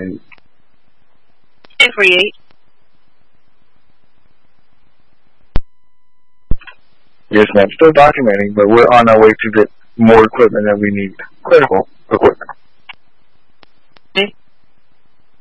1048. 1048. Yes, ma'am. Still documenting, but we're on our way to get more equipment that we need. Critical.